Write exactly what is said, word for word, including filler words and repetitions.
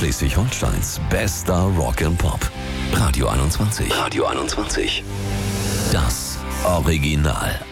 Schleswig-Holsteins bester Rock and Pop. Radio einundzwanzig. Radio einundzwanzig. Das Original.